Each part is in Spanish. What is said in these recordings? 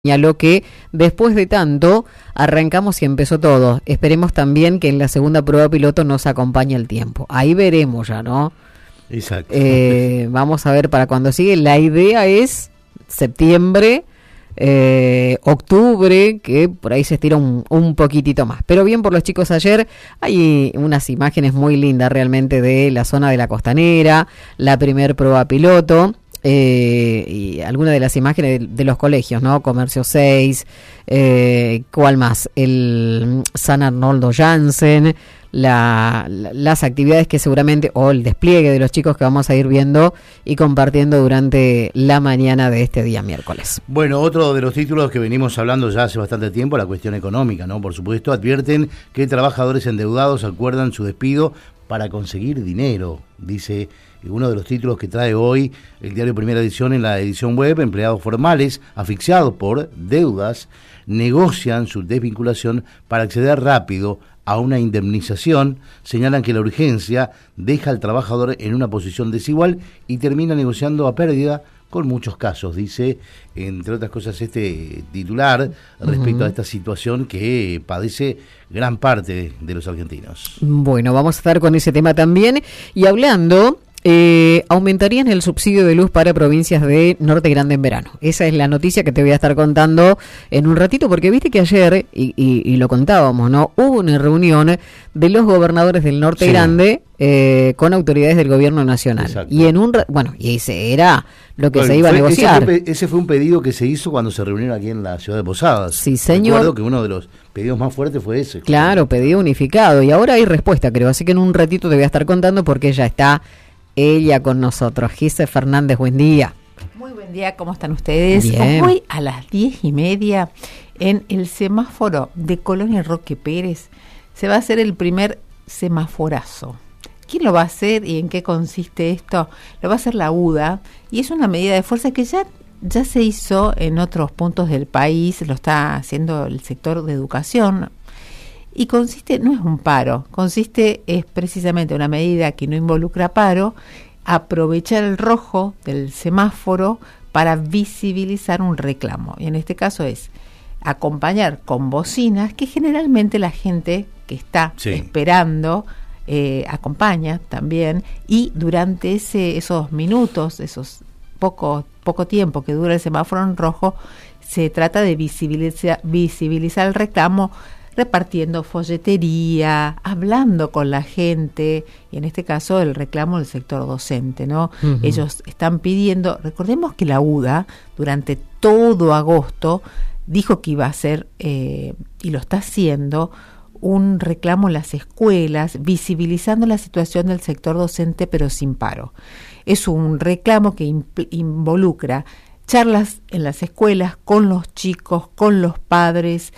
Señaló que después de tanto arrancamos y empezó todo. Esperemos también que en la segunda prueba piloto nos acompañe el tiempo. Ahí veremos ya, ¿no? Exacto. Vamos a ver para cuando sigue. La idea es septiembre, octubre, que por ahí se estira un poquitito más. Pero bien por los chicos ayer. Hay unas imágenes muy lindas realmente de la zona de la Costanera, la primer prueba piloto. Y algunas de las imágenes de los colegios, ¿no? Comercio 6, ¿cuál más? El San Arnoldo Jansen, las actividades que seguramente, o el despliegue de los chicos que vamos a ir viendo y compartiendo durante la mañana de este día miércoles. Bueno, otro de los títulos que venimos hablando ya hace bastante tiempo, la cuestión económica, ¿no? Por supuesto, advierten que trabajadores endeudados acuerdan su despido para conseguir dinero, dice uno de los títulos que trae hoy el diario Primera Edición en la edición web. Empleados formales asfixiados por deudas negocian su desvinculación para acceder rápido a una indemnización. Señalan que la urgencia deja al trabajador en una posición desigual y termina negociando a pérdida con muchos casos, dice, entre otras cosas, este titular respecto a esta situación que padece gran parte de los argentinos. Bueno, vamos a estar con ese tema también y hablando. Aumentarían el subsidio de luz para provincias de Norte Grande en verano. Esa es la noticia que te voy a estar contando en un ratito, porque viste que ayer, y lo contábamos, ¿no? Hubo una reunión de los gobernadores del Norte Grande con autoridades del gobierno nacional. Exacto. Y y ese era lo que se iba a negociar. Ese fue un pedido que se hizo cuando se reunieron aquí en la ciudad de Posadas. Sí, señor. Recuerdo que uno de los pedidos más fuertes fue ese. Claro, pedido unificado. Y ahora hay respuesta, creo. Así que en un ratito te voy a estar contando porque ya está ella con nosotros. Gise Fernández, buen día. Muy buen día, ¿cómo están ustedes? Bien. Hoy a las 10:30 en el semáforo de Colonia Roque Pérez se va a hacer el primer semaforazo. ¿Quién lo va a hacer y en qué consiste esto? Lo va a hacer la UDA y es una medida de fuerza que ya se hizo en otros puntos del país, lo está haciendo el sector de educación. Y consiste, no es un paro, es precisamente una medida que no involucra paro, aprovechar el rojo del semáforo para visibilizar un reclamo. Y en este caso es acompañar con bocinas, que generalmente la gente que está esperando acompaña también, y durante esos minutos, esos poco tiempo que dura el semáforo en rojo, se trata de visibilizar el reclamo, repartiendo folletería, hablando con la gente, y en este caso el reclamo del sector docente, ¿no? Uh-huh. Ellos están pidiendo, recordemos que la UDA durante todo agosto dijo que iba a hacer, y lo está haciendo, un reclamo en las escuelas, visibilizando la situación del sector docente pero sin paro. Es un reclamo que involucra charlas en las escuelas con los chicos, con los padres,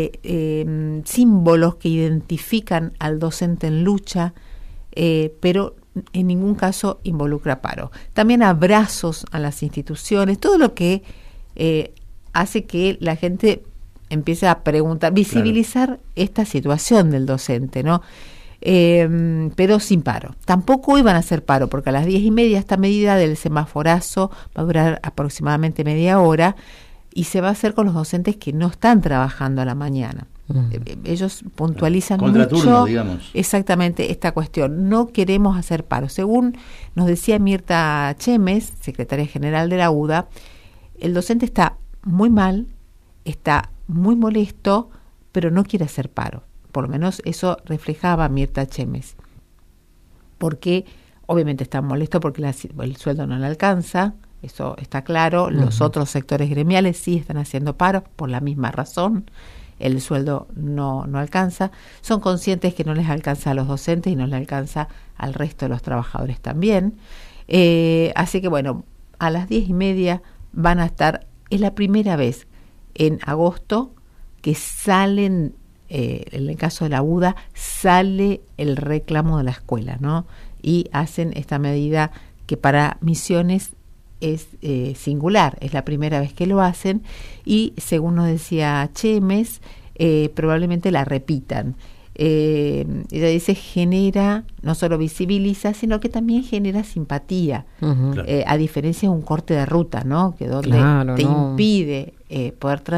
símbolos que identifican al docente en lucha, pero en ningún caso involucra paro. También abrazos a las instituciones, todo lo que hace que la gente empiece a preguntar, visibilizar esta situación del docente, ¿no? Pero sin paro. Tampoco iban a hacer paro, porque a las 10:30 esta medida del semaforazo va a durar aproximadamente media hora y se va a hacer con los docentes que no están trabajando a la mañana. Ellos puntualizan mucho, digamos, exactamente esta cuestión. No queremos hacer paro. Según nos decía Mirta Chemes, secretaria general de la UDA, el docente está muy mal, está muy molesto, pero no quiere hacer paro. Por lo menos eso reflejaba Mirta Chemes, porque obviamente está molesto porque el sueldo no le alcanza, eso está claro. Los otros sectores gremiales sí están haciendo paro por la misma razón, el sueldo no alcanza, son conscientes que no les alcanza a los docentes y no les alcanza al resto de los trabajadores también, así que bueno, a las 10:30 van a estar, es la primera vez en agosto que salen, en el caso de la UDA, sale el reclamo de la escuela, ¿no? Y hacen esta medida que para Misiones es singular, es la primera vez que lo hacen y, según nos decía Chemes, probablemente la repitan. Ella dice, genera, no solo visibiliza, sino que también genera simpatía, Uh-huh. A diferencia de un corte de ruta, ¿no? Que donde impide poder